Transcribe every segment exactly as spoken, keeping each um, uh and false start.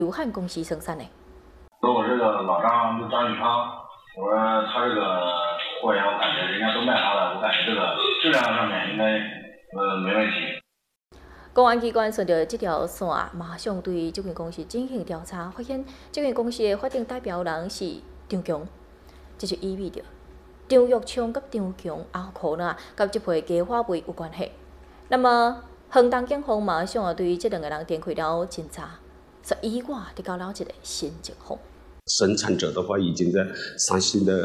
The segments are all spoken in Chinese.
有限公司生产的。 说我这个老张就张玉昌，我说他这个货源我感觉人家都卖他的，我感觉这个质量上面应该呃没问题。 公安机关顺着这条线，马上对这间公司进行调查，发现这间公司的法定代表人是张强，这就意味着张玉昌跟张强也可能跟这批假货币有关系。那么，恒东警方马上啊对这两个人展开了侦查，是意外的搞了一个新情况。 生产者的话，已经在山西的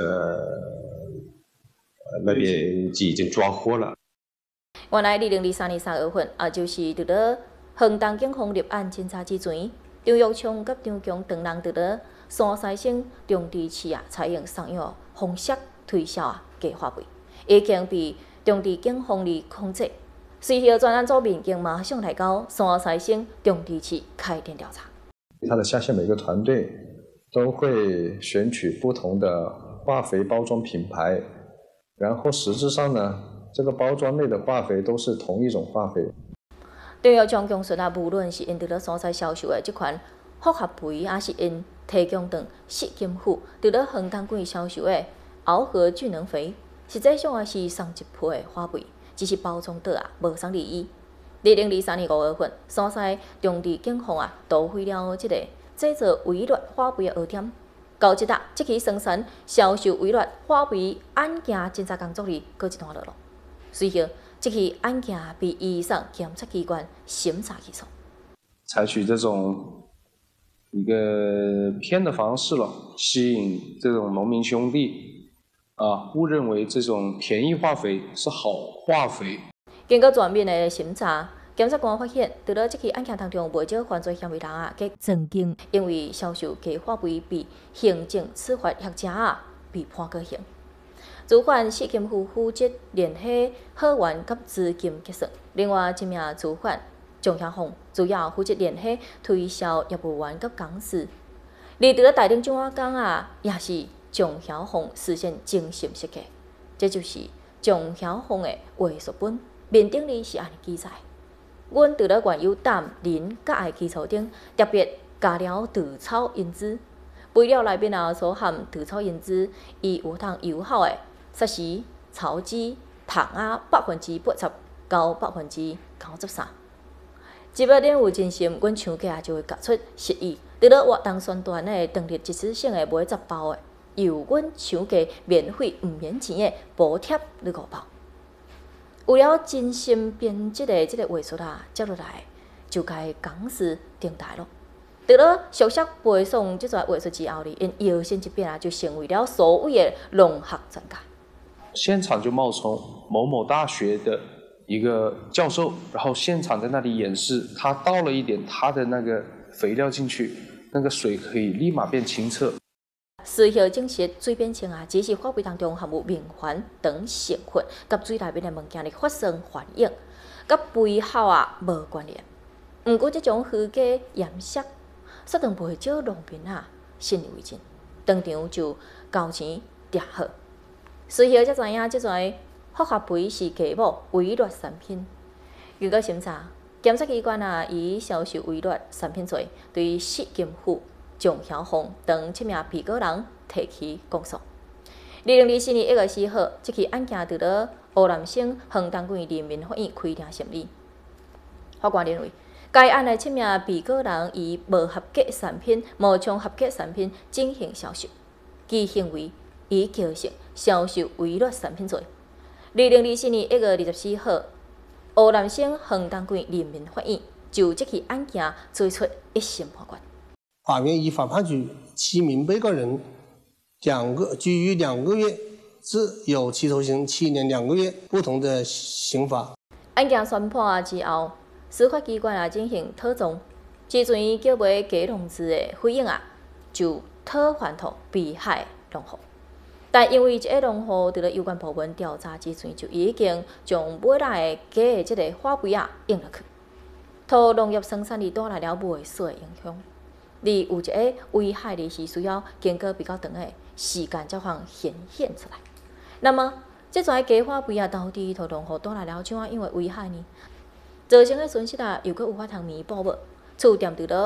呃那边已经抓获了。 原来，二零二三年三月份，也就是伫咧恒东警方立案侦查之前，张玉昌甲张强两人伫咧山西省中治市啊，采用上药方式推销啊假货币，已经被中治警方里控制。随后，专案组民警马上来到山西省中治市开展调查。 他的下线每个团队都会选取不同的化肥包装品牌，然后实质上呢，这个包装内的化肥都是同一种化肥。 张玉昌供述啊，无论是因伫咧所在销售的这款复合肥，还是因提供等细金虎伫咧恒东馆销售的螯合聚能肥，实际上也是送一批的化肥，只是包装袋啊无送利益。二零二三年五月份，山西中治警方啊捣毁了这个制造微劣化肥的蚵店。到即搭，这起生产、销售微劣化肥案件侦查工作里告一段落了。随后，这起案件被移送检察机关审查起诉。 采取这种一个骗的方式了，吸引这种农民兄弟啊，误认为这种便宜化肥是好化肥。 经过全面的审查，检察官发现，伫咧这起案件当中，不少犯罪嫌疑人啊，皆曾经因为销售假化肥被行政处罚或者啊被判过刑。主犯谢金富负责联系货源及资金结算，另外一名主犯蒋晓红主要负责联系推销业务员及讲师。而伫咧台顶中华港啊，也是蒋晓红实现精心设计，这就是蒋晓红的话术本。面顶里是安尼记载：阮伫咧原有氮、磷、钙基础顶，特别加了稻草因子。肥料内面啊所含稻草因子，伊有通友好的摄食草基糖啊百分之八十到百分之九十三。一要练有真心，阮厂家就会夹出实意，伫咧活动宣传的当日一次性的买十包的，由阮厂家免费毋免钱的补贴你五包。为了真心编辑的这个话术啊，接落来就该讲师顶台了。伫咧熟悉背诵这段话术之后呢，因摇身一变啊，就成为了所谓的农学专家。 现场就冒充某某大学的一个教授，然后现场在那里演示，他倒了一点他的那个肥料进去，那个水可以立马变清澈。 事后证实，水变清啊，只是化肥当中含有明环等成分，甲水内面的物件的发生反应，甲肥效啊无关联。毋过，这种虚假颜色，煞让不少农民啊信以为真，当场就交钱trả好。随后才知影，这种复合肥是假冒伪劣产品。经过审查，检察机关啊以销售伪劣产品罪，对谢金富、蒋晓红等七名被告人提起公诉。二零二四年一月四号，这起案件伫咧湖南省恒东县人民法院开庭审理。法官认为，该案的七名被告人以无合格产品冒充合格产品进行销售，其行为已构成销售伪劣产品罪。二零二四年一月二十四号，湖南省恒东县人民法院就这起案件作出一审判决。 法院依法判处七名被告人两个拘役两个月至有期徒刑七年两个月不同的刑罚。 案件宣判之后，司法机关啊进行讨讼，之前叫卖假农资的费用啊，就讨还给被害农户。但因为这个农户伫咧有关部门调查之前，就已经将买来的假的这个化肥啊用落去，对农业生产力带来了袂衰的影响。而有一个危害的是需要经过比较长的时间才能显现出来。那么，这种假化肥啊，到底对农户带来了怎样样的危害呢？造成的损失啊，又搁有法通弥补无？厝店伫咧